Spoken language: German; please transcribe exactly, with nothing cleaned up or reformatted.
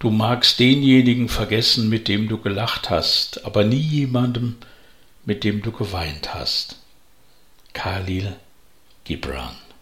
Du magst denjenigen vergessen, mit dem du gelacht hast, aber nie jemandem, mit dem du geweint hast. Khalil Gibran.